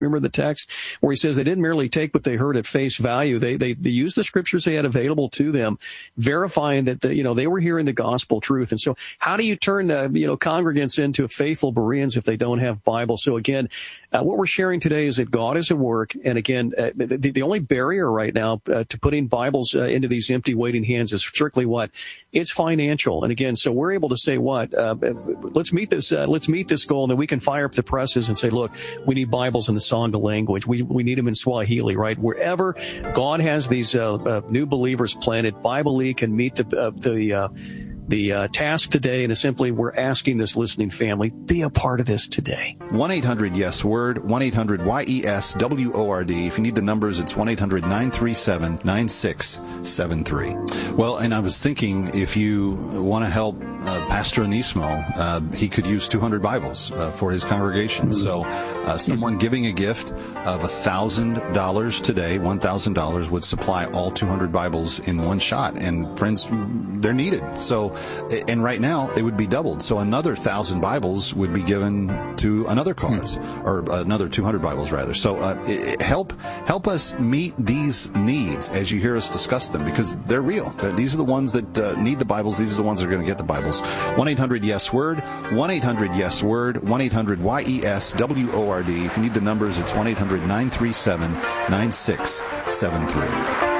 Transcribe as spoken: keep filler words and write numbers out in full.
Remember the text where he says they didn't merely take what they heard at face value. They, they, they used the scriptures they had available to them, verifying that, the, you know, they were hearing the gospel truth. And so how do you turn, uh, you know, congregants into faithful Bereans if they don't have Bibles? So again, uh, what we're sharing today is that God is at work. And again, uh, the, the only barrier right now uh, to putting Bibles uh, into these empty waiting hands is strictly what? It's financial. And again, so we're able to say what? Uh, let's meet this, uh, let's meet this goal, and then we can fire up the presses and say, look, we need Bibles in the Sangha language. We we need them in Swahili, right? Wherever God has these uh, uh, new believers planted, Bible League can meet the uh, the uh, the uh, task today, and it's simply we're asking this listening family, be a part of this today. one eight hundred yes word, one eight hundred Y E S W O R D. If you need the numbers, it's one eight hundred nine three seven nine six seven three. Well, and I was thinking, if you want to help uh, Pastor Anismo, uh, he could use two hundred Bibles uh, for his congregation. Mm-hmm. So uh, someone giving a gift of one thousand dollars today, one thousand dollars would supply all two hundred Bibles in one shot. And friends, they're needed. So, and right now they would be doubled. So another one thousand Bibles would be given to another cause, mm-hmm. or another two hundred Bibles rather. So uh, it, help help us meet these needs as you hear us discuss them, because they're real. These are the ones that uh, need the Bibles. These are the ones that are going to get the Bibles. one eight hundred yes word, one eight hundred yes word, one eight hundred Y E S W O R D. If you need the numbers, it's one eight hundred nine three seven nine six seven three.